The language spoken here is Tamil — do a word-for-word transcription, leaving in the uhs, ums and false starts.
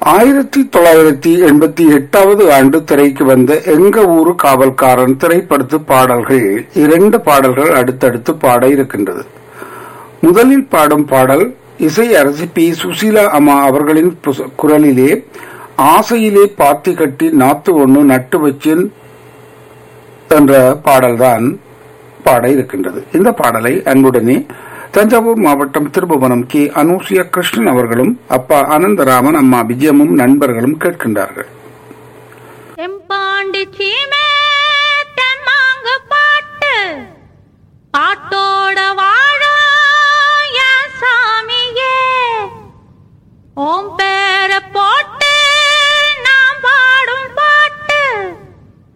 ஆயிரத்தி தொள்ளாயிரத்தி எண்பத்தி எட்டாவது ஆண்டு திரைக்கு வந்த எங்க ஊரு காவல்காரன் திரைப்படத்து பாடல்கள் இரண்டு பாடல்கள் அடுத்தடுத்து பாட இருக்கின்றது. முதலில் பாடும் பாடல் இசை அரசி பி சுசீலா அம்மா அவர்களின் குரலிலே ஆசையிலே பாத்தி கட்டி நாத்து ஒண்ணு நட்டு வச்சேன் என்ற பாடல்தான் பாட இருக்கின்றது. இந்த பாடலை அன்புடனே தஞ்சாவூர் மாவட்டம் திருபுவனம் கே அனூசியா கிருஷ்ணன் அவர்களும் அப்பா அனந்தராமன் அம்மா விஜயமும் நண்பர்களும் கேட்கின்றார்கள். எம்பாண்டிச்சி